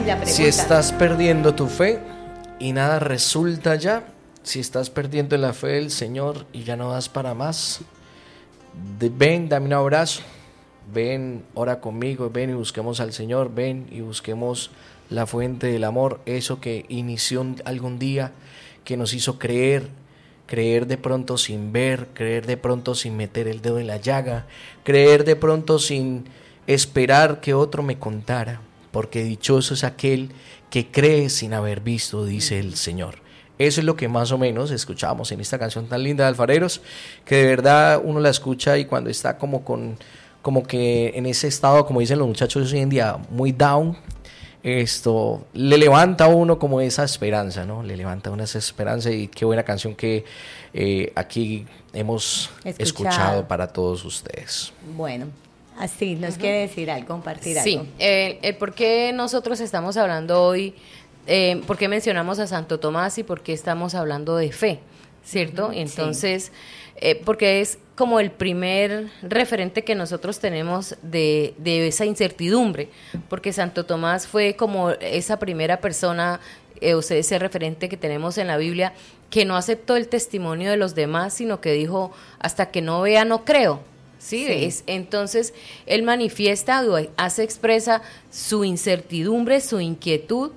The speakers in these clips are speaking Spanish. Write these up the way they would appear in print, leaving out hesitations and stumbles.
la pregunta. Si estás perdiendo tu fe y nada resulta ya, si estás perdiendo la fe del Señor y ya no das para más, ven, dame un abrazo, ven, ora conmigo, ven y busquemos al Señor, ven y busquemos la fuente del amor, eso que inició algún día, que nos hizo creer de pronto sin ver, creer de pronto sin meter el dedo en la llaga, creer de pronto sin esperar que otro me contara, porque dichoso es aquel que cree sin haber visto, dice el Señor. Eso es lo que más o menos escuchamos en esta canción tan linda de Alfareros, que de verdad uno la escucha y cuando está como que en ese estado, como dicen los muchachos hoy en día, muy down, esto le levanta a uno como esa esperanza, ¿no? Le levanta una esa esperanza, y qué buena canción que aquí hemos escuchado para todos ustedes. Bueno, así nos quiere decir algo, compartir algo. Sí, ¿por qué nosotros estamos hablando hoy? ¿Por qué mencionamos a Santo Tomás y por qué estamos hablando de fe? ¿Cierto? Entonces, porque es como el primer referente que nosotros tenemos de esa incertidumbre, porque Santo Tomás fue como esa primera persona, ese referente que tenemos en la Biblia, que no aceptó el testimonio de los demás, sino que dijo, hasta que no vea, no creo. Sí. Entonces, él manifiesta, expresa su incertidumbre, su inquietud,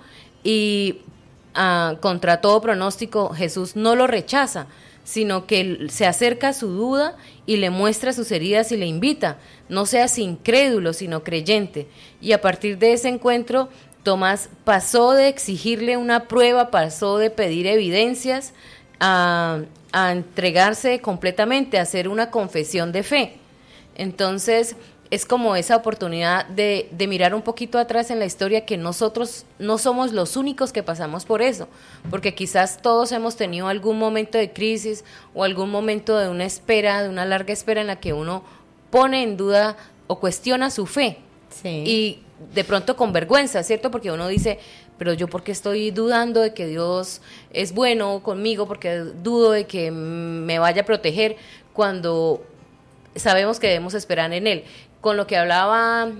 y contra todo pronóstico, Jesús no lo rechaza, sino que se acerca a su duda y le muestra sus heridas y le invita, no seas incrédulo, sino creyente. Y a partir de ese encuentro, Tomás pasó de exigirle una prueba, pasó de pedir evidencias, a entregarse completamente, a hacer una confesión de fe. Entonces, es como esa oportunidad de mirar un poquito atrás en la historia, que nosotros no somos los únicos que pasamos por eso, porque quizás todos hemos tenido algún momento de crisis o algún momento de una espera, de una larga espera en la que uno pone en duda o cuestiona su fe. Sí. Y de pronto con vergüenza, ¿cierto? Porque uno dice, pero yo ¿por qué estoy dudando de que Dios es bueno conmigo? Porque dudo de que me vaya a proteger, cuando sabemos que debemos esperar en Él. Con lo que hablaba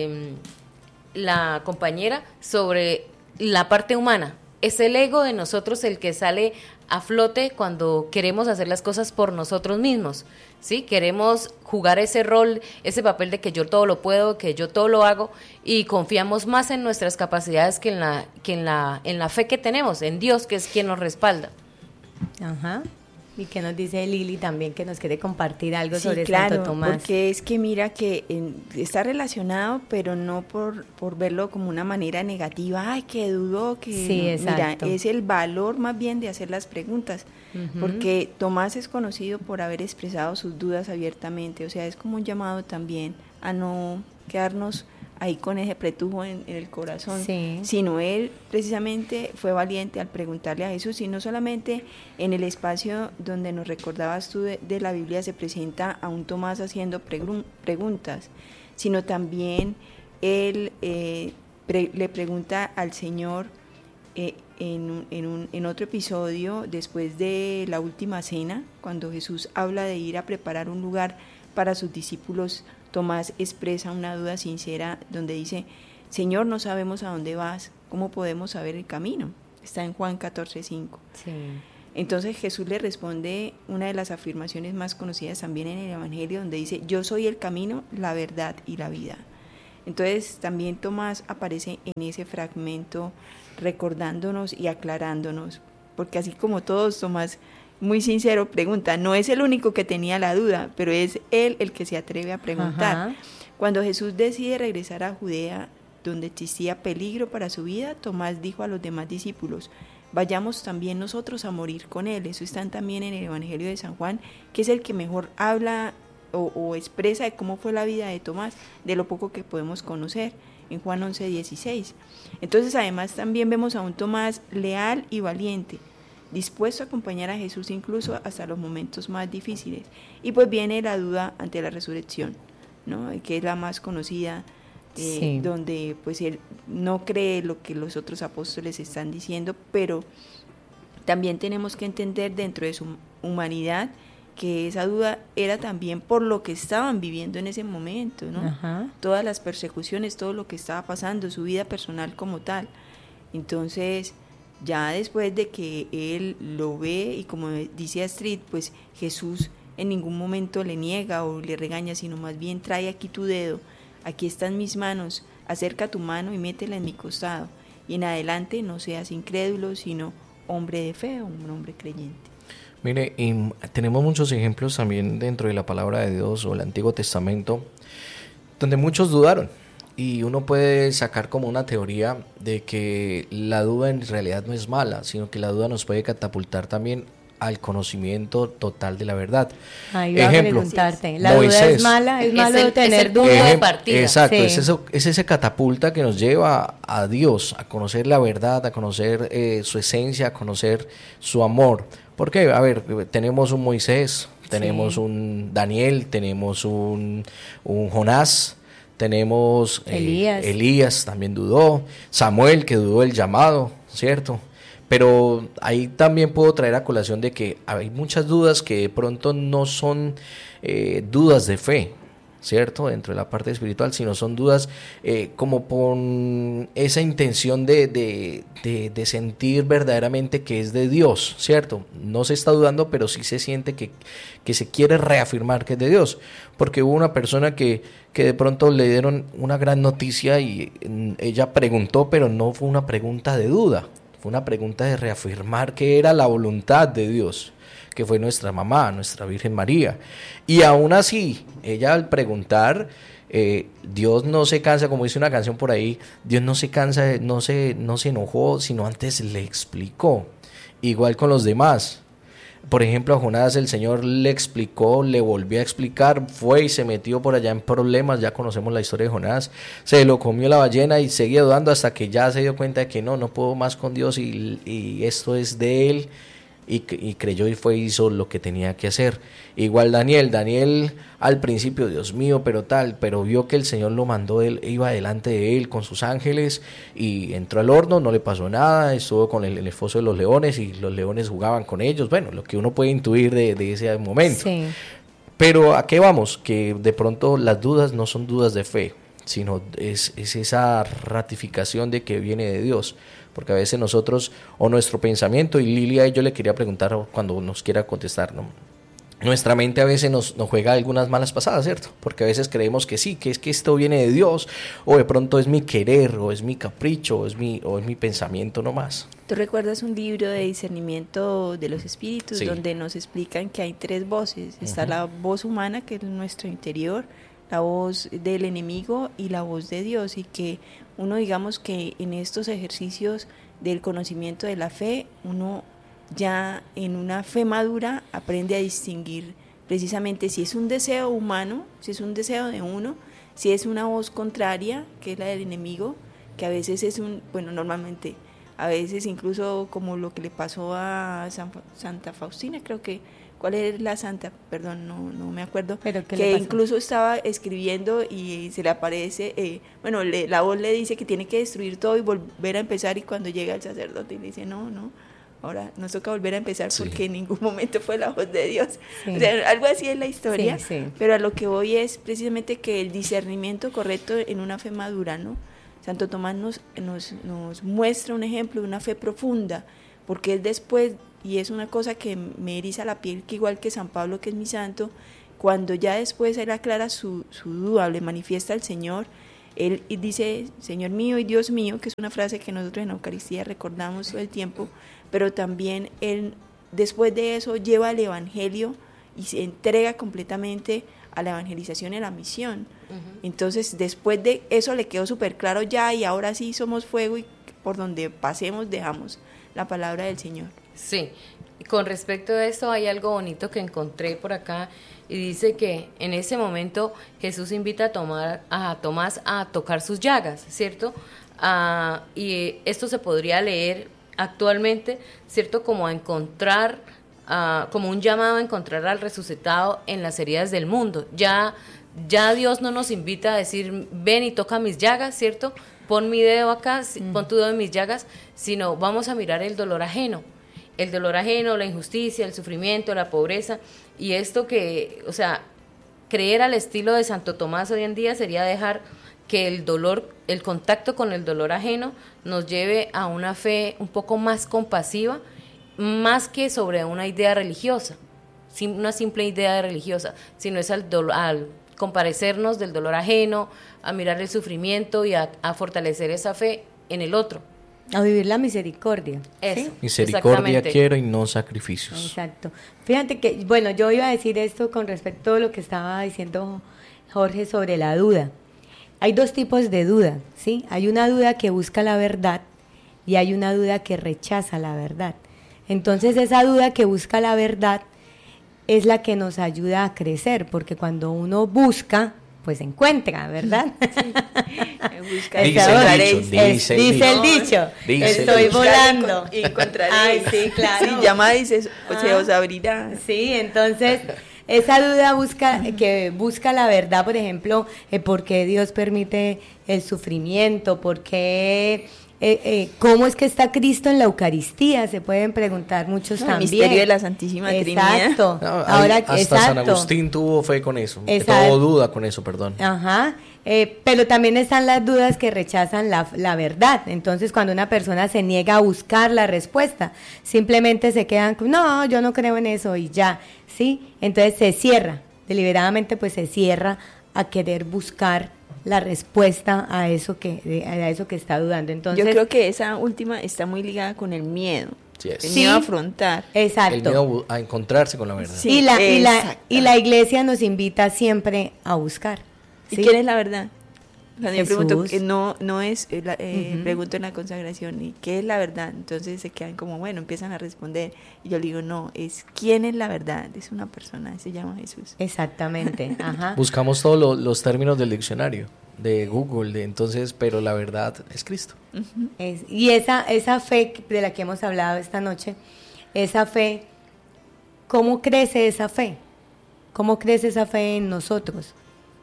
la compañera sobre la parte humana, es el ego de nosotros el que sale a flote cuando queremos hacer las cosas por nosotros mismos, ¿sí? Queremos jugar ese rol, ese papel de que yo todo lo puedo, que yo todo lo hago, y confiamos más en nuestras capacidades que en la fe que tenemos, en Dios, que es quien nos respalda. Ajá. ¿Y qué nos dice Lili también, que nos quiere compartir algo sobre claro, Santo Tomás? Porque es que mira que está relacionado, pero no por verlo como una manera negativa, ay, que dudó, que sí, exacto. Mira, es el valor más bien de hacer las preguntas, porque Tomás es conocido por haber expresado sus dudas abiertamente, o sea, es como un llamado también a no quedarnos ahí con ese pretujo en el corazón, sí, sino él precisamente fue valiente al preguntarle a Jesús, y no solamente en el espacio donde nos recordabas tú de la Biblia se presenta a un Tomás haciendo preguntas, sino también él le pregunta al Señor en otro episodio, después de la última cena, cuando Jesús habla de ir a preparar un lugar para sus discípulos. Tomás expresa una duda sincera donde dice, Señor, no sabemos a dónde vas, ¿cómo podemos saber el camino? Está en Juan 14:5. Sí. Entonces Jesús le responde una de las afirmaciones más conocidas también en el Evangelio, donde dice, yo soy el camino, la verdad y la vida. Entonces también Tomás aparece en ese fragmento recordándonos y aclarándonos, porque así como todos, Tomás, muy sincero, pregunta, no es el único que tenía la duda, pero es él el que se atreve a preguntar. Ajá. Cuando Jesús decide regresar a Judea, donde existía peligro para su vida, Tomás dijo a los demás discípulos, vayamos también nosotros a morir con él. Eso está también en el Evangelio de San Juan, que es el que mejor habla o expresa de cómo fue la vida de Tomás, de lo poco que podemos conocer, en Juan 11:16. Entonces además también vemos a un Tomás leal y valiente, dispuesto a acompañar a Jesús incluso hasta los momentos más difíciles. Y pues viene la duda ante la resurrección, ¿no? Que es la más conocida, sí, donde pues él no cree lo que los otros apóstoles están diciendo, pero también tenemos que entender dentro de su humanidad que esa duda era también por lo que estaban viviendo en ese momento, ¿no? Ajá. Todas las persecuciones, todo lo que estaba pasando, su vida personal como tal. Entonces, ya después de que él lo ve, y como dice Astrid, pues Jesús en ningún momento le niega o le regaña, sino más bien trae aquí tu dedo, aquí están mis manos, acerca tu mano y métela en mi costado. Y en adelante no seas incrédulo, sino hombre de fe o un hombre creyente. Mire, y tenemos muchos ejemplos también dentro de la palabra de Dios o el Antiguo Testamento, donde muchos dudaron. Y uno puede sacar como una teoría de que la duda en realidad no es mala, sino que la duda nos puede catapultar también al conocimiento total de la verdad. Iba a preguntarte, ¿la Moisés. duda es mala? ¿Es malo tener duda de partida? Exacto, Sí. es ese catapulta que nos lleva a Dios, a conocer la verdad, a conocer su esencia, a conocer su amor. Porque, a ver, tenemos un Moisés, tenemos un Daniel, tenemos un Jonás, tenemos Elías también dudó, Samuel que dudó el llamado, ¿cierto? Pero ahí también puedo traer a colación de que hay muchas dudas que de pronto no son dudas de fe, ¿cierto? Dentro de la parte espiritual, sino son dudas como con esa intención de sentir verdaderamente que es de Dios, ¿cierto? No se está dudando, pero sí se siente que se quiere reafirmar que es de Dios, porque hubo una persona que de pronto le dieron una gran noticia y ella preguntó, pero no fue una pregunta de duda, fue una pregunta de reafirmar que era la voluntad de Dios, que fue nuestra mamá, nuestra Virgen María. Y aún así, ella al preguntar, Dios no se cansa, como dice una canción por ahí, Dios no se cansa, no se enojó, sino antes le explicó. Igual con los demás. Por ejemplo, a Jonás el Señor le explicó, le volvió a explicar, fue y se metió por allá en problemas, ya conocemos la historia de Jonás, se lo comió la ballena y seguía dudando hasta que ya se dio cuenta de que no puedo más con Dios y esto es de Él, y creyó y hizo lo que tenía que hacer. Igual Daniel al principio, Dios mío, pero vio que el Señor lo mandó, él iba delante de él con sus ángeles y entró al horno, no le pasó nada, estuvo con el foso de los leones y los leones jugaban con ellos, bueno, lo que uno puede intuir de ese momento. Sí. Pero ¿a qué vamos? Que de pronto las dudas no son dudas de fe, sino es esa ratificación de que viene de Dios. Porque a veces nosotros, o nuestro pensamiento, y Lilia, yo le quería preguntar cuando nos quiera contestar, ¿no? Nuestra mente a veces nos juega algunas malas pasadas, ¿cierto? Porque a veces creemos que sí, que es que esto viene de Dios, o de pronto es mi querer, o es mi capricho, o es mi pensamiento nomás. ¿Tú recuerdas un libro de discernimiento de los espíritus, Sí, donde nos explican que hay tres voces? Está la voz humana, que es nuestro interior, la voz del enemigo y la voz de Dios, y que uno, digamos que en estos ejercicios del conocimiento de la fe, uno ya en una fe madura aprende a distinguir precisamente si es un deseo humano, si es un deseo de uno, si es una voz contraria, que es la del enemigo, que a veces es normalmente, a veces incluso como lo que le pasó a Santa Faustina, creo que, ¿cuál es la santa? Perdón, no me acuerdo. ¿Pero qué que le pasó? incluso estaba escribiendo y se le aparece, la voz le dice que tiene que destruir todo y volver a empezar, y cuando llega el sacerdote y le dice, no, ahora nos toca volver a empezar, Sí, porque en ningún momento fue la voz de Dios. Sí. O sea, algo así es la historia, Sí, sí. pero a lo que voy es precisamente que el discernimiento correcto en una fe madura, ¿no? Santo Tomás nos muestra un ejemplo de una fe profunda, porque él después, y es una cosa que me eriza la piel, que igual que San Pablo, que es mi santo, cuando ya después él aclara su duda, le manifiesta al Señor, él dice, Señor mío y Dios mío, que es una frase que nosotros en la Eucaristía recordamos todo el tiempo, pero también él después de eso lleva el Evangelio y se entrega completamente a la evangelización y a la misión. Entonces después de eso le quedó súper claro ya, y ahora sí somos fuego, y por donde pasemos dejamos la palabra del Señor. Sí, con respecto a esto hay algo bonito que encontré por acá, y dice que en ese momento Jesús invita a Tomás a tocar sus llagas, ¿cierto? Y esto se podría leer actualmente, ¿cierto? Como a encontrar, como un llamado a encontrar al resucitado en las heridas del mundo. Ya Dios no nos invita a decir, ven y toca mis llagas, ¿cierto? Pon mi dedo acá, pon tu dedo en mis llagas, sino vamos a mirar el dolor ajeno. el dolor ajeno, la injusticia, el sufrimiento, la pobreza, y esto que, o sea, creer al estilo de Santo Tomás hoy en día sería dejar que el dolor, el contacto con el dolor ajeno nos lleve a una fe un poco más compasiva, más que sobre una idea religiosa, una simple idea religiosa, sino es al compadecernos del dolor ajeno, a mirar el sufrimiento y a fortalecer esa fe en el otro. A vivir la misericordia. Eso, ¿sí? Misericordia quiero y no sacrificios. Exacto. Fíjate que, bueno, yo iba a decir esto con respecto a lo que estaba diciendo Jorge sobre la duda. Hay dos tipos de duda, ¿sí? Hay una duda que busca la verdad y hay una duda que rechaza la verdad. Entonces, esa duda que busca la verdad es la que nos ayuda a crecer, porque cuando uno busca, pues encuentra, ¿verdad? Busca, dice el dicho. Estoy volando. Y encontraréis. Ay, sí, claro. Si llama, dices, se os abrirá. Sí, entonces esa duda busca la verdad, por ejemplo, por qué Dios permite el sufrimiento, por qué, cómo es que está Cristo en la Eucaristía, se pueden preguntar muchos también. El misterio de la Santísima Trinidad. Exacto. No, Ahora, hasta San Agustín tuvo fe con eso, tuvo duda con eso, perdón. Ajá. Pero también están las dudas que rechazan la verdad. Entonces, cuando una persona se niega a buscar la respuesta, simplemente se quedan, no, yo no creo en eso y ya, ¿sí? Entonces se cierra, deliberadamente pues se cierra a querer buscar la respuesta a eso que está dudando. Entonces, yo creo que esa última está muy ligada con el miedo. El miedo a afrontar. Exacto. El miedo a encontrarse con la verdad. Sí, y la iglesia nos invita siempre a buscar. ¿Y ¿sí? quién es la verdad? Cuando yo pregunto, no es, pregunto en la consagración, ¿y qué es la verdad? Entonces se quedan como, bueno, empiezan a responder. Y yo digo, no, es ¿quién es la verdad? Es una persona, se llama Jesús. Exactamente, ajá. Buscamos todos los términos del diccionario, de Google, entonces, pero la verdad es Cristo. Y esa fe de la que hemos hablado esta noche, esa fe, ¿cómo crece esa fe? ¿Cómo crece esa fe en nosotros?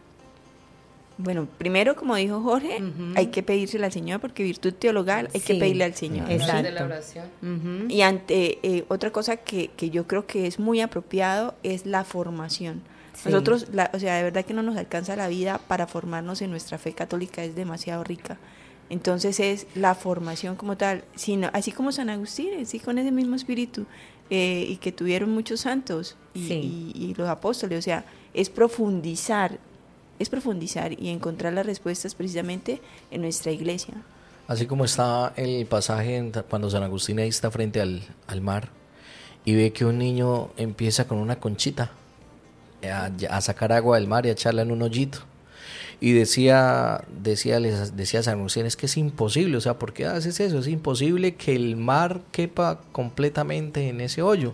Bueno, primero, como dijo Jorge, hay que pedírsela al Señor, porque virtud teologal hay que pedirle al Señor. Exacto. De la oración. Y ante otra cosa que yo creo que es muy apropiado es la formación. Sí. Nosotros, o sea, de verdad que no nos alcanza la vida para formarnos en nuestra fe católica, es demasiado rica. Entonces es la formación como tal, sino, así como San Agustín, sí, con ese mismo espíritu, y que tuvieron muchos santos y los apóstoles, o sea, es profundizar y encontrar las respuestas precisamente en nuestra iglesia. Así como está el pasaje cuando San Agustín ahí está frente al mar y ve que un niño empieza con una conchita a sacar agua del mar y a echarla en un hoyito. Y decía San Agustín, es que es imposible, o sea, ¿por qué haces eso? Es imposible que el mar quepa completamente en ese hoyo.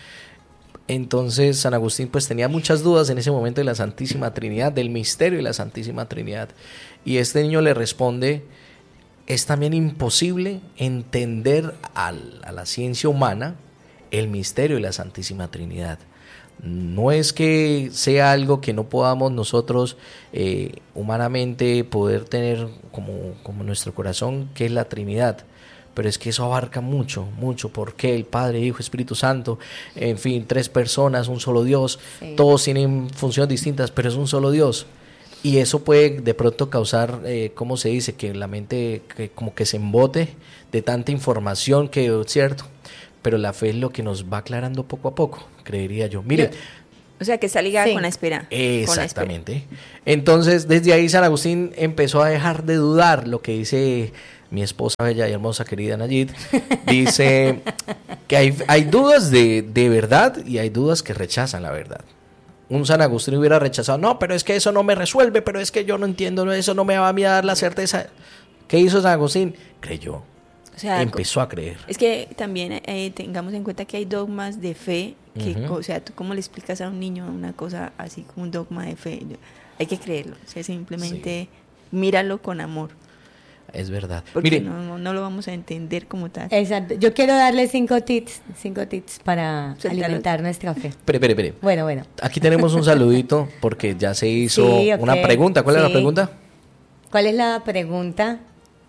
Entonces San Agustín pues tenía muchas dudas en ese momento de la Santísima Trinidad, del misterio de la Santísima Trinidad. Y este niño le responde, es también imposible entender a la ciencia humana el misterio de la Santísima Trinidad. No es que sea algo que no podamos nosotros humanamente poder tener como nuestro corazón, que es la Trinidad. Pero es que eso abarca mucho, porque el Padre, Hijo, Espíritu Santo, en fin, 3 personas, un solo Dios, todos tienen funciones distintas, pero es un solo Dios. Y eso puede de pronto causar, ¿cómo se dice? Que la mente como que se embote de tanta información que, ¿cierto? Pero la fe es lo que nos va aclarando poco a poco, creería yo. Mire, o sea, que está ligada con la esperanza. Exactamente. Entonces, desde ahí San Agustín empezó a dejar de dudar lo que dice mi esposa bella y hermosa querida Nayid. Dice que hay dudas de verdad y hay dudas que rechazan la verdad. Un San Agustín hubiera rechazado, no, pero es que eso no me resuelve, pero es que yo no entiendo, eso no me va a dar la certeza. ¿Qué hizo San Agustín? Creyó. O sea, empezó a creer. Es que también tengamos en cuenta que hay dogmas de fe, que, o sea, ¿tú cómo le explicas a un niño una cosa así como un dogma de fe? Hay que creerlo, o sea, simplemente míralo con amor. Es verdad. Porque mire, no lo vamos a entender como tal. Exacto. Yo quiero darle 5 tips para alimentar nuestra fe. Espere. Bueno. Aquí tenemos un saludito porque ya se hizo una pregunta. ¿Cuál es la pregunta? ¿Cuál es la pregunta?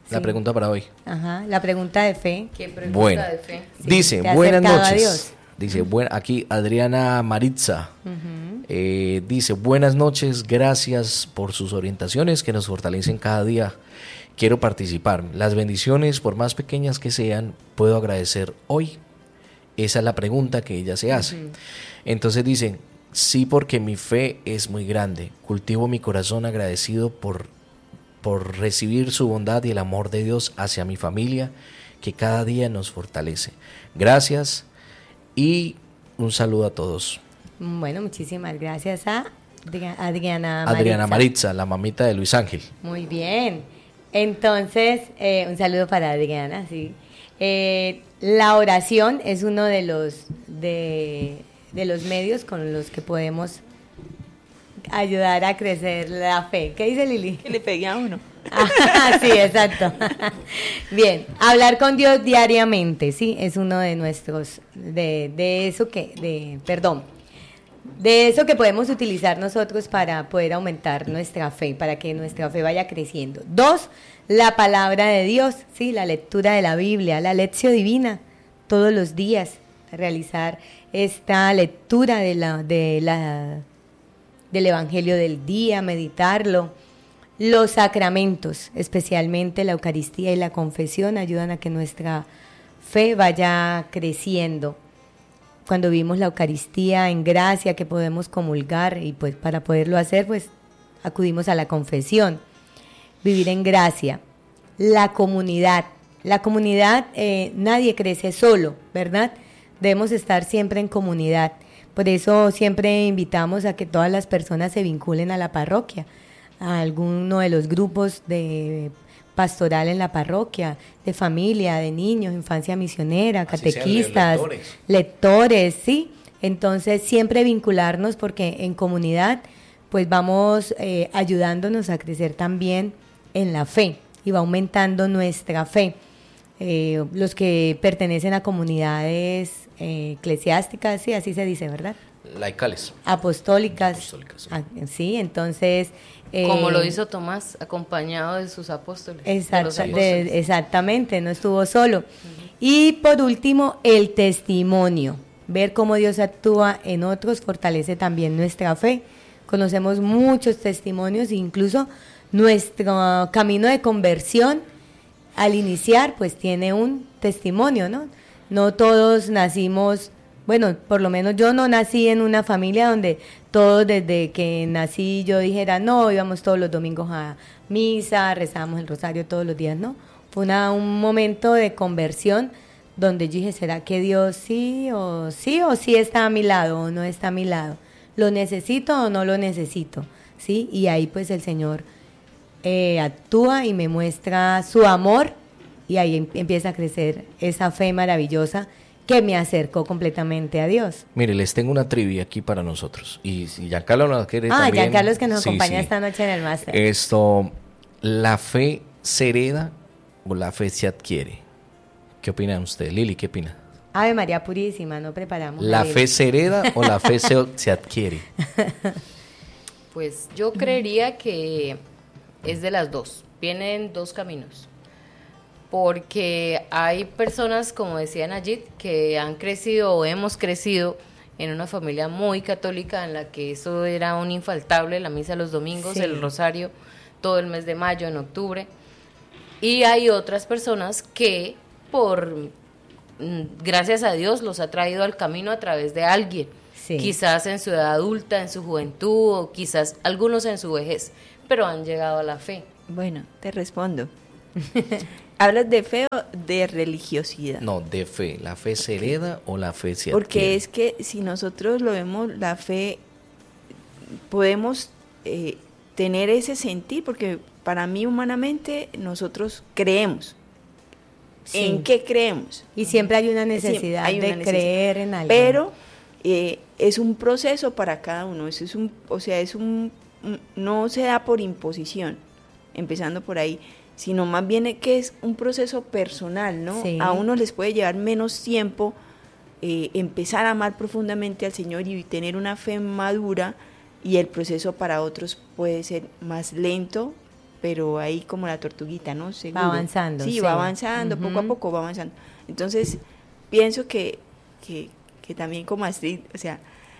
la Sí. pregunta para hoy. Ajá, la pregunta de fe. ¿Qué pregunta Bueno, de fe? Sí, dice, ¿te ha buenas acercado a noches. Dios? Dice, aquí Adriana Maritza. Dice, buenas noches, gracias por sus orientaciones que nos fortalecen cada día. Quiero participar. Las bendiciones, por más pequeñas que sean, puedo agradecer hoy. Esa es la pregunta que ella se hace. Entonces dice, sí, porque mi fe es muy grande. Cultivo mi corazón agradecido por recibir su bondad y el amor de Dios hacia mi familia, que cada día nos fortalece. Gracias y un saludo a todos. Bueno, muchísimas gracias a Adriana Adriana Maritza. Maritza, la mamita de Luis Ángel. Muy bien. Entonces, un saludo para Adriana, sí. La oración es uno de los medios con los que podemos ayudar a crecer la fe. ¿Qué dice Lili? Que le pegue a uno. Sí, exacto. Bien, hablar con Dios diariamente, sí, es uno de nuestros, de eso que podemos utilizar nosotros para poder aumentar nuestra fe, para que nuestra fe vaya creciendo. 2, la palabra de Dios, sí, la lectura de la Biblia, la lección divina, todos los días, realizar esta lectura del Evangelio del día, meditarlo. Los sacramentos, especialmente la Eucaristía y la confesión, ayudan a que nuestra fe vaya creciendo. Cuando vimos la Eucaristía en gracia, que podemos comulgar, y pues para poderlo hacer, pues acudimos a la confesión. Vivir en gracia. La comunidad, nadie crece solo, ¿verdad? Debemos estar siempre en comunidad. Por eso siempre invitamos a que todas las personas se vinculen a la parroquia, a alguno de los grupos de pastoral en la parroquia, de familia, de niños, infancia misionera, Así sean catequistas, lectores, ¿sí? Entonces siempre vincularnos, porque en comunidad pues vamos ayudándonos a crecer también en la fe y va aumentando nuestra fe. Los que pertenecen a comunidades eclesiásticas, sí, así se dice, ¿verdad? Laicales. Apostólicas. Apostólicas, sí. Sí, entonces... Como lo hizo Tomás, acompañado de sus apóstoles. Exactamente, no estuvo solo. Y por último, el testimonio. Ver cómo Dios actúa en otros fortalece también nuestra fe. Conocemos muchos testimonios, incluso nuestro camino de conversión al iniciar pues tiene un testimonio, ¿no? No todos nacimos, bueno, por lo menos yo no nací en una familia donde todos desde que nací yo dijera, no, íbamos todos los domingos a misa, rezábamos el rosario todos los días, ¿no? Fue un momento de conversión donde yo dije, ¿será que Dios sí está a mi lado o no está a mi lado? ¿Lo necesito o no lo necesito? ¿Sí? Y ahí pues el Señor actúa y me muestra su amor, y ahí empieza a crecer esa fe maravillosa que me acercó completamente a Dios. Mire, les tengo una trivia aquí para nosotros. Y si Giancarlo nos quiere también... Giancarlo es que nos Sí, acompaña sí. esta noche en el máster. ¿La fe se hereda o la fe se adquiere? ¿Qué opinan ustedes? Lili, ¿qué opina? Ave María Purísima, no preparamos. ¿La fe se hereda o la fe se adquiere? Pues yo creería que es de las dos. Vienen dos caminos. Porque hay personas, como decía Nayit, que han crecido o hemos crecido en una familia muy católica en la que eso era un infaltable, la misa los domingos, Sí. el rosario todo el mes de mayo, en octubre. Y hay otras personas que gracias a Dios los ha traído al camino a través de alguien. Sí. Quizás en su edad adulta, en su juventud, o quizás algunos en su vejez, pero han llegado a la fe. Bueno, te respondo. ¿Hablas de fe o de religiosidad? No, de fe. ¿La fe se hereda o la fe se adquiere? Porque es que si nosotros lo vemos, la fe, podemos tener ese sentir, porque para mí humanamente nosotros creemos. Sí. ¿En qué creemos? Y siempre hay una necesidad Hay una de necesidad. creer en algo. Pero es un proceso para cada uno. Eso es no se da por imposición, empezando por ahí, sino más bien que es un proceso personal, ¿no? Sí. A uno les puede llevar menos tiempo empezar a amar profundamente al Señor y tener una fe madura, y el proceso para otros puede ser más lento, pero ahí como la tortuguita, ¿no? Seguro. Va avanzando. Sí, va avanzando, poco a poco va avanzando. Entonces, pienso que también como Astrid, o sea,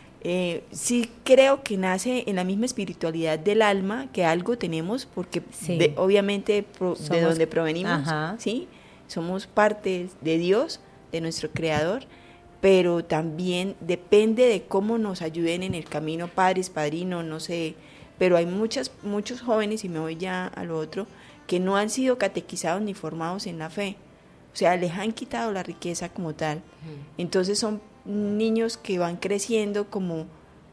sí creo que nace en la misma espiritualidad del alma, que algo tenemos, porque obviamente de donde provenimos, ¿sí? Somos parte de Dios, de nuestro Creador, pero también depende de cómo nos ayuden en el camino padres, padrinos, no sé, pero hay muchos jóvenes, y me voy ya a lo otro, que no han sido catequizados ni formados en la fe, o sea, les han quitado la riqueza como tal, entonces son niños que van creciendo como,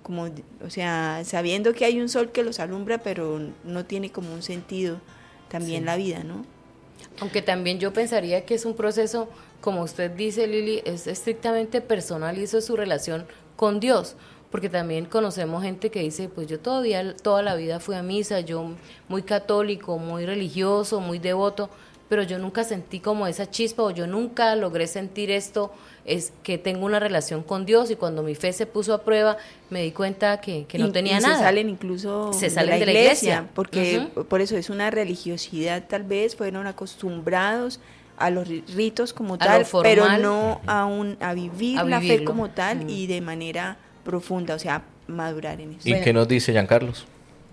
o sea, sabiendo que hay un sol que los alumbra, pero no tiene como un sentido también la vida, ¿no? Aunque también yo pensaría que es un proceso, como usted dice, Lili, es estrictamente personal, y eso es su relación con Dios, porque también conocemos gente que dice, pues yo toda la vida fui a misa, yo muy católico, muy religioso, muy devoto, pero yo nunca sentí como esa chispa, o yo nunca logré sentir esto, es que tengo una relación con Dios, y cuando mi fe se puso a prueba me di cuenta que no tenía nada. Se salen incluso de la iglesia, porque por eso es una religiosidad, tal vez fueron acostumbrados a los ritos como tal, pero no a vivir la fe como tal y de manera profunda, o sea, madurar en eso. ¿Y qué nos dice Giancarlos?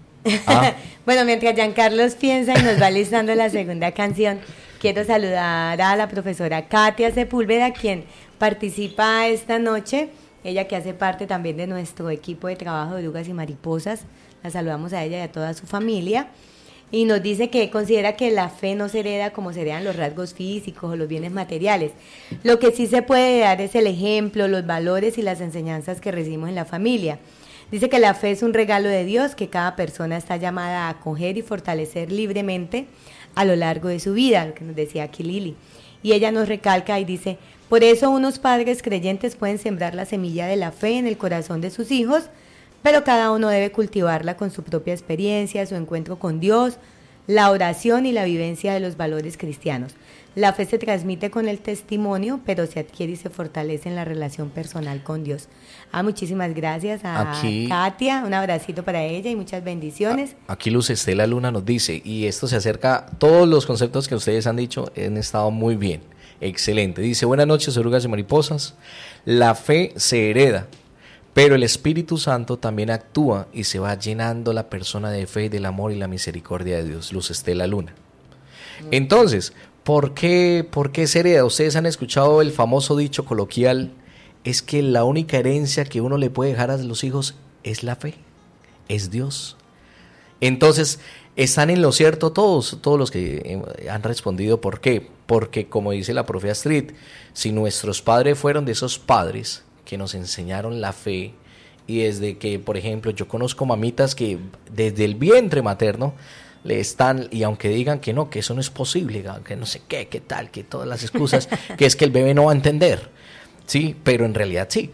Bueno, mientras Giancarlos piensa y nos va listando la segunda canción, quiero saludar a la profesora Katia Sepúlveda, quien participa esta noche, ella que hace parte también de nuestro equipo de trabajo de Orugas y Mariposas. La saludamos a ella y a toda su familia, y nos dice que considera que la fe no se hereda como se heredan los rasgos físicos o los bienes materiales. Lo que sí se puede dar es el ejemplo, los valores y las enseñanzas que recibimos en la familia. Dice que la fe es un regalo de Dios que cada persona está llamada a acoger y fortalecer libremente a lo largo de su vida, lo que nos decía aquí Lili. Y ella nos recalca y dice, por eso unos padres creyentes pueden sembrar la semilla de la fe en el corazón de sus hijos, pero cada uno debe cultivarla con su propia experiencia, su encuentro con Dios, la oración y la vivencia de los valores cristianos. La fe se transmite con el testimonio, pero se adquiere y se fortalece en la relación personal con Dios. Muchísimas gracias a Katia, un abracito para ella y muchas bendiciones. Aquí Luz Estela Luna nos dice, y esto se acerca, todos los conceptos que ustedes han dicho han estado muy bien, excelente. Dice, buenas noches, Orugas y Mariposas. La fe se hereda, pero el Espíritu Santo también actúa y se va llenando la persona de fe, del amor y la misericordia de Dios. Luz Estela Luna. Entonces, ¿por qué se hereda? Ustedes han escuchado el famoso dicho coloquial, es que la única herencia que uno le puede dejar a los hijos es la fe, es Dios. Entonces, están en lo cierto todos los que han respondido. ¿Por qué? Porque, como dice la profe Astrid, si nuestros padres fueron de esos padres que nos enseñaron la fe, y desde que, por ejemplo, yo conozco mamitas que desde el vientre materno le están, y aunque digan que no, que eso no es posible, que no sé qué tal, que todas las excusas, que es que el bebé no va a entender, sí, pero en realidad sí.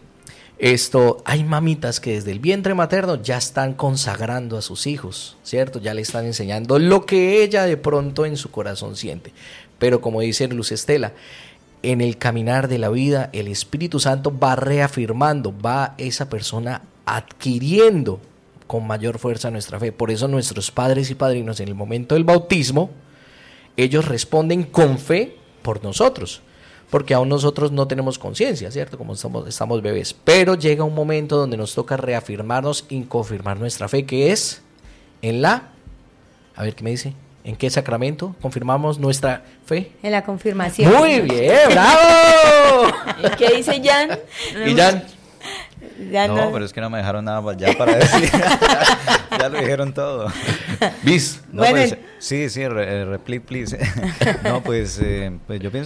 Hay mamitas que desde el vientre materno ya están consagrando a sus hijos, ¿cierto? Ya le están enseñando lo que ella de pronto en su corazón siente. Pero como dice Luz Estela, en el caminar de la vida, el Espíritu Santo va reafirmando, va esa persona adquiriendo con mayor fuerza nuestra fe. Por eso nuestros padres y padrinos en el momento del bautismo, ellos responden con fe por nosotros, porque aún nosotros no tenemos conciencia, ¿cierto? Como estamos bebés, pero llega un momento donde nos toca reafirmarnos y confirmar nuestra fe, que es a ver qué me dice, ¿en qué sacramento confirmamos nuestra fe? En la confirmación. Muy bien, bravo. ¿Y qué dice Jan? ¿Y Jan? No, pero es que no me dejaron nada ya para decir. Ya lo dijeron todo. ¿Bis? No, bueno, pues, sí, repeat, please. No, pues yo pienso